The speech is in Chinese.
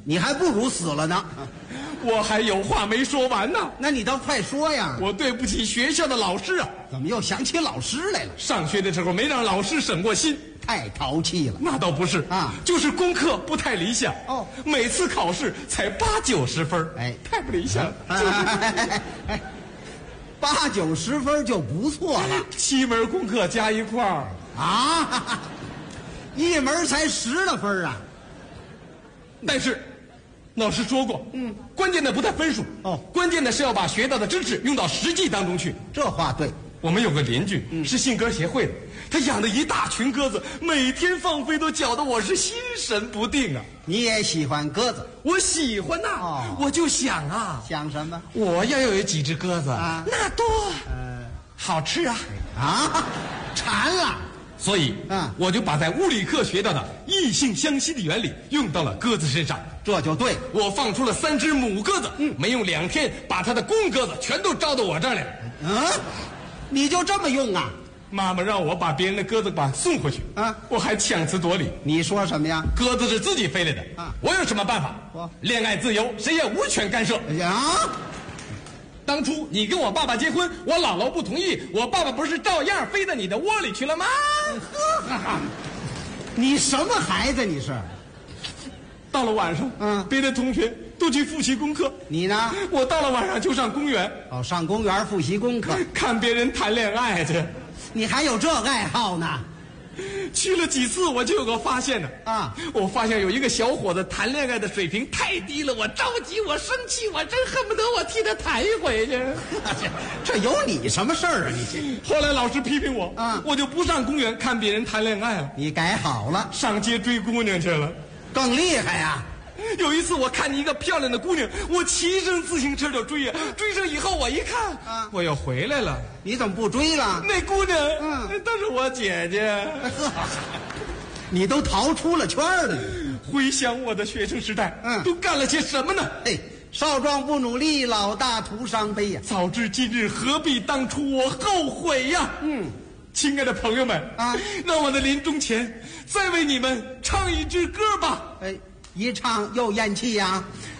你还不如死了呢。 我还有话没说完呢。 那你倒快说呀！ 我对不起学校的老师啊！ 怎么又想起老师来了？ 上学的时候没让老师省过心， 太淘气了。 那倒不是啊， 就是功课不太理想哦， 每次考试才8、90分， 哎， 太不理想了。 哎，8、90分就不错了。 7门功课加一块儿啊，一门才10来分啊！ 但是，老师说过，关键的不在分数哦， 关键的是要把学到的知识用到实际当中去。 这话对。 我们有个邻居是信鸽协会的，他养的一大群鸽子，每天放飞都搅得我是心神不定啊。 你也喜欢鸽子？ 我喜欢呐，我就想啊， 想什么？ 我要有几只鸽子啊， 那多好吃啊！ 啊，馋了。 所以，我就把在物理课学到的异性相吸的原理用到了鸽子身上， 这就对。 我放出了3只母鸽子，没用2天，把它的公鸽子全都招到我这儿来了。 你就这么用啊？ 妈妈让我把别人的鸽子送回去啊，我还强词夺理。 你说什么呀？ 鸽子是自己飞来的啊，我有什么办法？恋爱自由，谁也无权干涉。 哎呀！ 当初你跟我爸爸结婚，我姥姥不同意，我爸爸不是照样飞到你的窝里去了吗？ 你什么孩子？你是？ 到了晚上，别的同学都去复习功课， 你呢？ 我到了晚上就上公园。 上公园复习功课， 看别人谈恋爱去。 你还有这爱好呢？ 去了几次，我就有个发现呢。我发现有一个小伙子谈恋爱的水平太低了，我着急，我生气，我真恨不得我替他谈一回去。 这有你什么事儿啊？你后来老师批评我，我就不上公园看别人谈恋爱了。 你改好了， 上街追姑娘去了， 更厉害呀！ 有一次我看见一个漂亮的姑娘，我骑上自行车就追呀，追上以后我一看，我又回来了。 你怎么不追了？ 那姑娘，她是我姐姐。 你都逃出了圈了。 回想我的学生时代，都干了些什么呢？ 少壮不努力，老大徒伤悲呀！ 早知今日，何必当初？我后悔呀！亲爱的朋友们让我的临终前再为你们唱一支歌吧。 一唱又咽气呀。